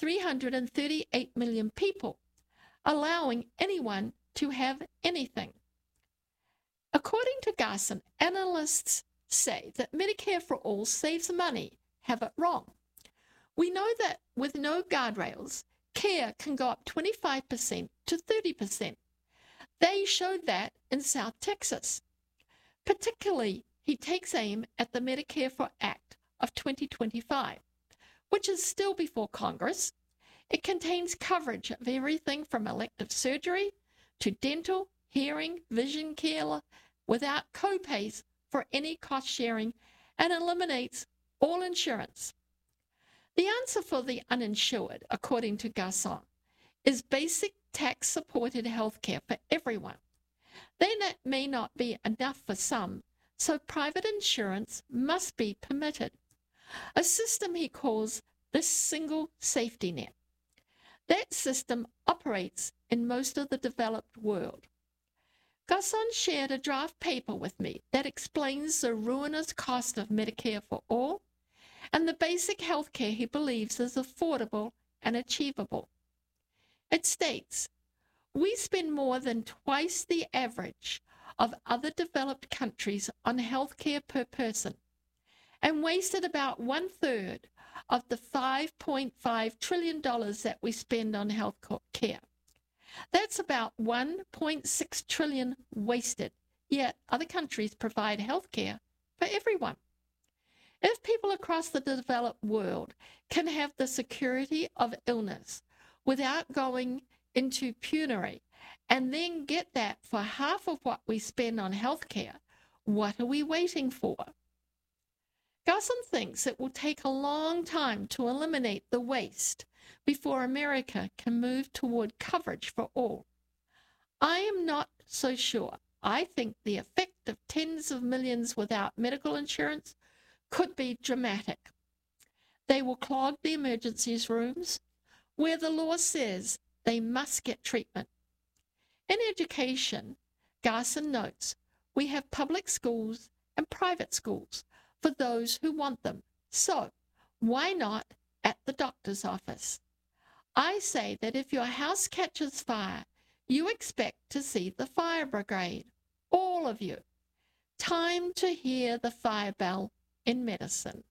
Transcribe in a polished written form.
338 million people, allowing anyone to have anything. According to Garson, analysts say that Medicare for All saves money. Have it wrong. We know that with no guardrails, care can go up 25% to 30%. They showed that in South Texas. Particularly, he takes aim at the Medicare for Act of 2025, which is still before Congress. It contains coverage of everything from elective surgery to dental, hearing, vision care without co-pays for any cost sharing, and eliminates all insurance. The answer for the uninsured, according to Garson, is basic tax-supported health care for everyone. Then it may not be enough for some, so private insurance must be permitted. A system he calls the single safety net. That system operates in most of the developed world. Garson shared a draft paper with me that explains the ruinous cost of Medicare for All and the basic health care he believes is affordable and achievable. It states, we spend more than twice the average of other developed countries on health care per person and wasted about 1/3 of the $5.5 trillion that we spend on health care. That's about 1.6 trillion wasted, yet other countries provide health care for everyone. If people across the developed world can have the security of illness without going into penury and then get that for half of what we spend on health care, what are we waiting for? Garson thinks it will take a long time to eliminate the waste before America can move toward coverage for all. I am not so sure. I think the effect of tens of millions without medical insurance could be dramatic. They will clog the emergency rooms where the law says they must get treatment. In education, Garson notes, we have public schools and private schools for those who want them. So, why not at the doctor's office? I say that if your house catches fire, you expect to see the fire brigade, all of you. Time to hear the fire bell in medicine.